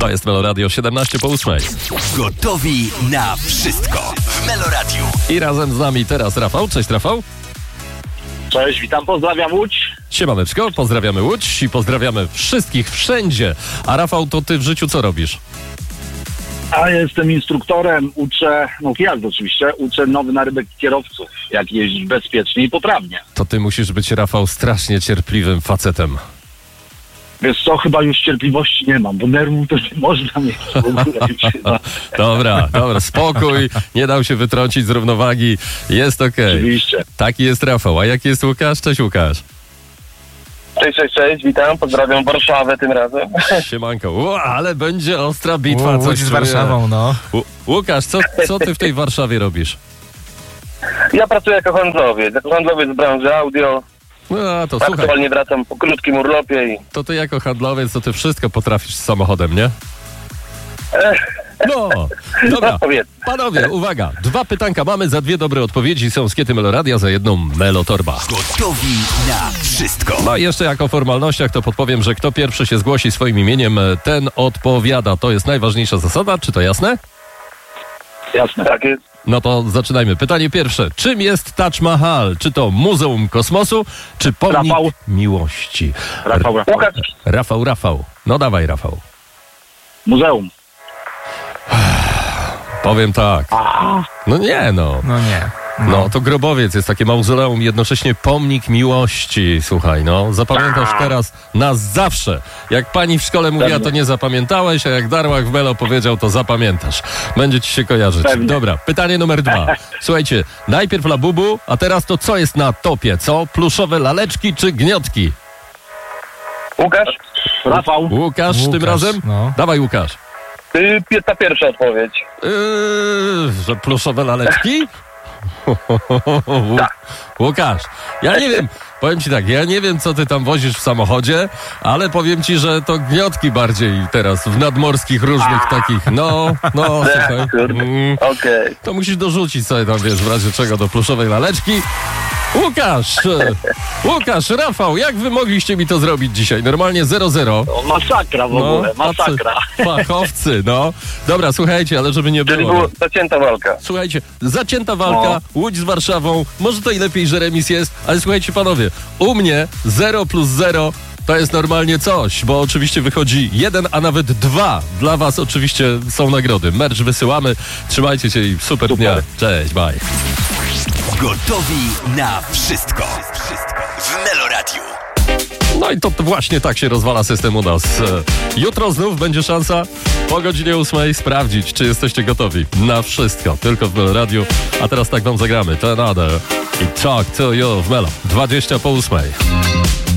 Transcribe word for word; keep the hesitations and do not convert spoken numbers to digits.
To jest Meloradio siedemnaście po ósmej. Gotowi na wszystko w Meloradiu. I razem z nami teraz Rafał. Cześć Rafał. Cześć, witam, pozdrawiam Łódź. Siemaneczko, pozdrawiamy Łódź i pozdrawiamy wszystkich wszędzie. A Rafał, to ty w życiu co robisz? A ja jestem instruktorem, uczę, no jazdy oczywiście, uczę nowy narybek kierowców, jak jeździć bezpiecznie i poprawnie. To ty musisz być, Rafał, strasznie cierpliwym facetem. Wiesz co, chyba już cierpliwości nie mam, bo nerwów to nie można mieć w ogóle. Dobra, dobra, spokój, nie dał się wytrącić z równowagi, jest okej. Oczywiście. Taki jest Rafał, a jaki jest Łukasz? Cześć Łukasz. Cześć, cześć, cześć, witam, pozdrawiam Warszawę tym razem. Siemanko, Ło, ale będzie ostra bitwa. Łódź z Warszawą, no. Ł- Łukasz, co, co ty w tej Warszawie robisz? Ja pracuję jako handlowiec, jako handlowiec z branży audio. No to słuchaj, Aktualnie wracam po krótkim urlopie i... to ty jako handlowiec, to ty wszystko potrafisz z samochodem, nie? No, dobra, No, powiedz. panowie, uwaga, dwa pytanka mamy, za dwie dobre odpowiedzi są z Kiety Meloradia, za jedną Melotorba. Gotowi na wszystko. No i jeszcze jako formalnościach to podpowiem, że kto pierwszy się zgłosi swoim imieniem, ten odpowiada. To jest najważniejsza zasada, czy to jasne? Jasne. Tak jest. No to zaczynajmy. Pytanie pierwsze. Czym jest Taj Mahal? Czy to Muzeum Kosmosu, czy pomnik Rafał. miłości? Rafał, Rafał. Łukasz, Rafał, Rafał. No dawaj, Rafał. Muzeum. Powiem tak. No nie, no. No nie. No, to grobowiec jest takie mauzoleum, jednocześnie pomnik miłości. Słuchaj, no, zapamiętasz teraz na zawsze. Jak pani w szkole mówiła, to nie zapamiętałeś, a jak Darłach w Melo powiedział, to zapamiętasz. Będzie ci się kojarzyć. Pewnie. Dobra, pytanie numer dwa. Słuchajcie, najpierw Labubu, a teraz to co jest na topie, co? Pluszowe laleczki czy gniotki? Łukasz, Rafał. Łukasz, tym Łukasz, razem? no. Dawaj, Łukasz. ty, pi- ta pierwsza odpowiedź. Yy, że pluszowe laleczki? Łu- Łukasz, ja nie wiem, powiem ci tak, ja nie wiem, co ty tam wozisz w samochodzie, ale powiem ci, że to gniotki bardziej teraz, w nadmorskich różnych takich, no, no, słuchaj. Kurde. Mm, Okej. to musisz dorzucić sobie tam, wiesz, w razie czego do pluszowej laleczki. Łukasz, e, Łukasz, Rafał, jak wy mogliście mi to zrobić dzisiaj? Normalnie zero zero. O, masakra w ogóle, masakra. tacy Fachowcy, no. Dobra, słuchajcie, ale żeby nie Czyli było. była zacięta walka. Słuchajcie, zacięta walka, No. Łódź z Warszawą, może to i lepiej, że remis jest, ale słuchajcie panowie, u mnie zero plus zero to jest normalnie coś, bo oczywiście wychodzi jeden, a nawet dwa. Dla was oczywiście są nagrody. Merch wysyłamy, trzymajcie się i super, Super. dnia. Cześć, bye. Gotowi na wszystko. W Meloradiu. No i to, to właśnie tak się rozwala system u nas. E, Jutro znów będzie szansa po godzinie ósmej sprawdzić, czy jesteście gotowi na wszystko. Tylko w Meloradiu. A teraz tak wam zagramy. Ten Other i Talk to You w Melo. dwadzieścia po ósmej.